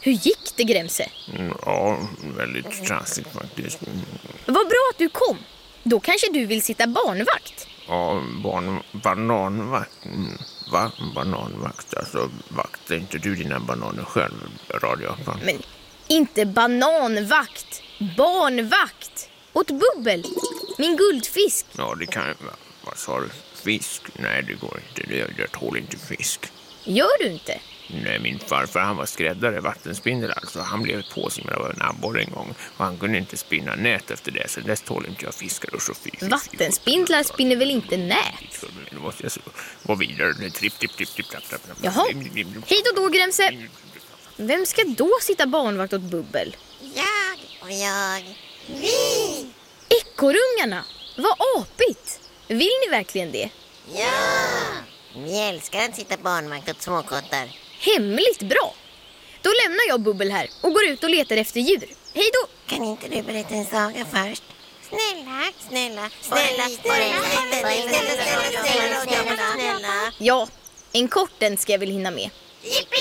Hur gick det, Grämse? Ja, väldigt trassigt faktiskt. Vad bra att du kom. Då kanske du vill sitta barnvakt. Ja, bananvakt. Va? Bananvakt? Alltså, vaktar inte du dina bananer själv, radioapan? Men inte bananvakt. Barnvakt. Åt Bubbel. Min guldfisk. Ja, det kan ju vara. Vad sa du? Fisk? Nej, det går inte. Jag tål inte fisk. Gör du inte? Nej, min farfar, han var skräddare, vattenspindel alltså. Han blev påsimad av en abborre en gång. Och han kunde inte spinna nät efter det. Så dess tål inte jag fiskar och så fy. Vattenspindlar spinner väl inte nät? Nu måste jag gå vidare. Tripp. Jaha. Hej då, Grämse. Vem ska då sitta barnvakt åt Bubbel? Jag. Vi! Ekorrungarna. Vad apigt. Vill ni verkligen det? Ja! Vi älskar att sitta barnvakt åt småkottar. Hemligt bra. Då lämnar jag Bubbel här och går ut och letar efter djur. Hej då! Kan inte du berätta en saga först? Snälla. Ja, en korten ska jag väl hinna med. Jippi!